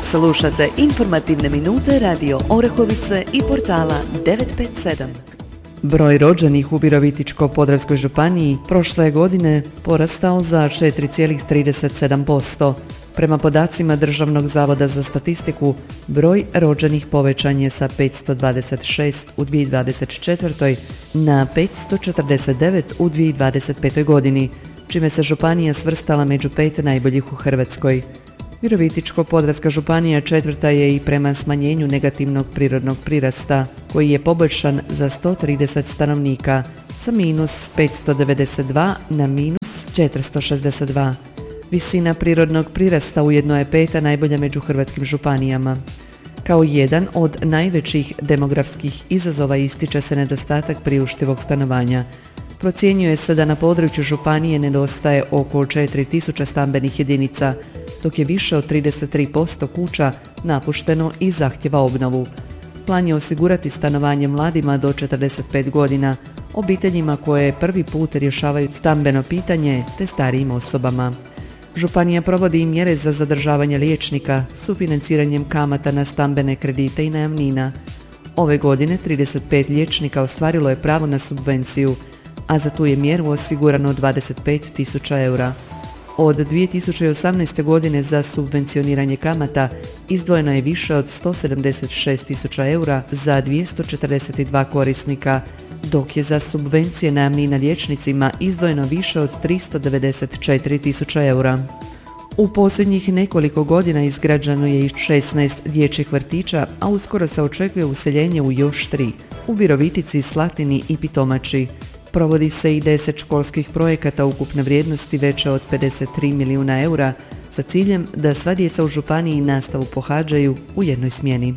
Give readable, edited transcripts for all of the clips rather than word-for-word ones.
Slušate informativne minute Radio Orahovice i portala 957. Broj rođenih u Virovitičko-podravskoj županiji prošle je godine porastao za 4,37%. Prema podacima Državnog zavoda za statistiku, broj rođenih povećan je sa 526 u 2024. na 549 u 2025. godini, čime se županija svrstala među 5 najboljih u Hrvatskoj. Virovitičko-podravska županija četvrta je i prema smanjenju negativnog prirodnog prirasta, koji je poboljšan za 130 stanovnika, sa minus 592 na minus 462. Visina prirodnog prirasta ujedno je peta najbolja među hrvatskim županijama. Kao jedan od najvećih demografskih izazova ističe se nedostatak priuštivog stanovanja. Procjenjuje se da na području županije nedostaje oko 4000 stambenih jedinica, dok je više od 33% kuća napušteno i zahtjeva obnovu. Plan je osigurati stanovanje mladima do 45 godina, obiteljima koje prvi put rješavaju stambeno pitanje te starijim osobama. Županija provodi i mjere za zadržavanje liječnika sufinanciranjem kamata na stambene kredite i najamnina. Ove godine 35 liječnika ostvarilo je pravo na subvenciju, a za tu je mjeru osigurano 25.000 eura. Od 2018. godine za subvencioniranje kamata izdvojeno je više od 176.000 eura za 242 korisnika, dok je za subvencije najamnina liječnicima izdvojeno više od 394.000 eura. U posljednjih nekoliko godina izgrađeno je i 16 dječjih vrtića, a uskoro se očekuje useljenje u još 3, u Virovitici, Slatini i Pitomači. Provodi se i 10 školskih projekata ukupne vrijednosti veće od 53 milijuna eura sa ciljem da sva djeca u županiji nastavu pohađaju u jednoj smjeni.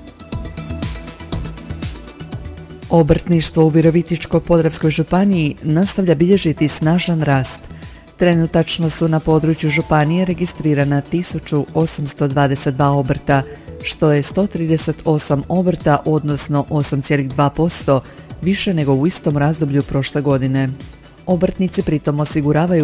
Obrtništvo u Virovitičko-podravskoj županiji nastavlja bilježiti snažan rast. Trenutačno su na području županije registrirana 1822 obrta, što je 138 obrta, odnosno 8,2%, više nego u istom razdoblju prošle godine. Obrtnici pritom osiguravaju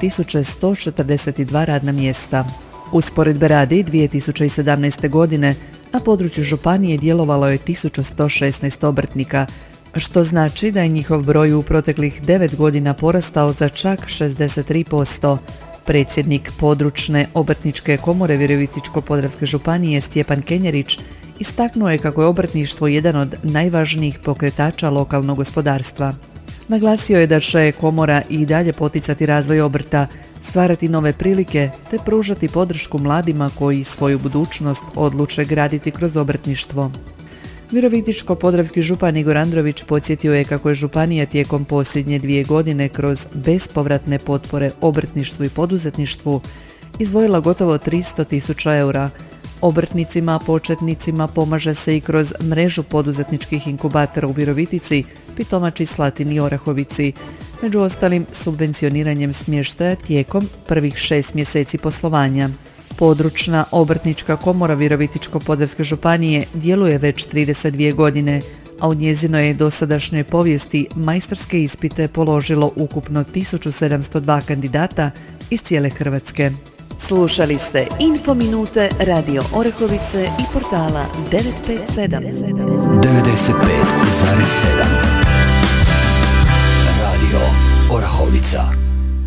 4142 radna mjesta. Usporedbe radi 2017. godine na području županije djelovalo je 1116 obrtnika, što znači da je njihov broj u proteklih 9 godina porastao za čak 63%. Predsjednik područne obrtničke komore Virovitičko-podravske županije Stjepan Kenjerić istaknuo je kako je obrtništvo jedan od najvažnijih pokretača lokalnog gospodarstva. Naglasio je da će komora i dalje poticati razvoj obrta, stvarati nove prilike te pružati podršku mladima koji svoju budućnost odluče graditi kroz obrtništvo. Virovitičko-podravski župan Igor Andrović podsjetio je kako je županija tijekom posljednje 2 godine kroz bespovratne potpore obrtništvu i poduzetništvu izdvojila gotovo 300.000 eura. Obrtnicima, početnicima pomaže se i kroz mrežu poduzetničkih inkubatora u Virovitici, Pitomači, Slatini i Orahovici, među ostalim subvencioniranjem smještaja tijekom prvih 6 mjeseci poslovanja. Područna obrtnička komora Virovitičko-podravske županije djeluje već 32 godine, a u njezinoj je dosadašnjoj povijesti majstorske ispite položilo ukupno 1702 kandidata iz cijele Hrvatske. Slušali ste Infominute Radio Orahovice i portala 957. 95,7 Radio Orahovica.